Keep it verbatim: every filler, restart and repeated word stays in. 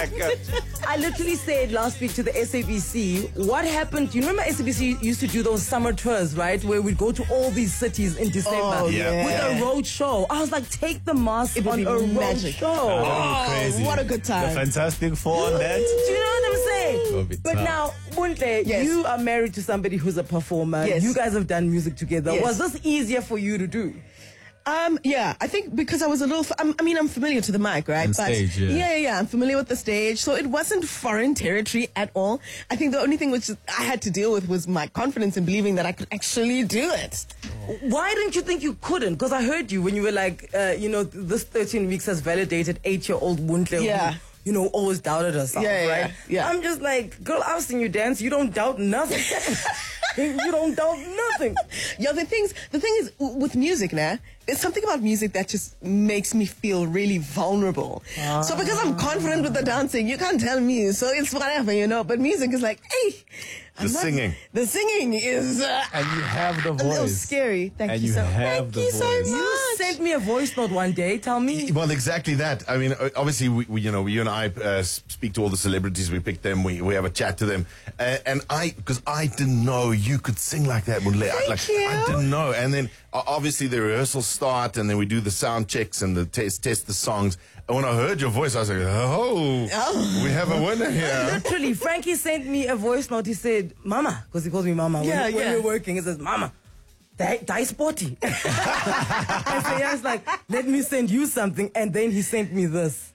I literally said last week to the S A B C, what happened? You remember S A B C used to do those summer tours, right? Where we'd go to all these cities in December Oh, yeah. with a road show. I was like, take the mask It would on be a road magic. show. Oh, that would be crazy. what a good time. The Fantastic Four on that. Do you know what I'm It'll saying? be But tough. now, Buntle, Yes. you are married to somebody who's a performer. Yes. You guys have done music together. Yes. Was this easier for you to do? Um, yeah, I think because I was a little, f- I'm, I mean, I'm familiar to the mic, right? And stage, yeah. yeah, yeah, yeah, I'm familiar with the stage, so it wasn't foreign territory at all. I think the only thing which I had to deal with was my confidence in believing that I could actually do it. Why didn't you think you couldn't? Because I heard you when you were like, uh, you know, this thirteen weeks has validated eight-year-old Buntle Yeah. who, you know, always doubted herself, Yeah, yeah, right? yeah. I'm just like, girl, I've seen you dance. You don't doubt nothing. You don't doubt nothing. Yeah, the things, the thing is w- with music, nah, there's something about music that just makes me feel really vulnerable. So because I'm confident with the dancing, you can't tell me. So it's whatever, you know. But music is like, hey, I'm The not- singing. the singing is uh, And you have the a little voice. scary. Thank And you you so. have Thank the you so voice. much. You sent me a voice note one day. Tell me. Well, exactly that. I mean, uh, obviously, we, we you know, you and I uh, s- speak to all the celebrities. We pick them. We we have a chat to them. Uh, and I, because I didn't know you could sing like that, Mule. Thank like, you. I didn't know. And then uh, obviously the rehearsals start, and then we do the sound checks and the test test the songs. And when I heard your voice, I was like, oh, Oh. we have a winner here. Literally, Frankie sent me a voice note. He said, "Mama," because he calls me Mama. Yeah, when, when yeah. we're working, he says, "Mama, die, die sporty." And so I was like, "Let me send you something," and then he sent me this.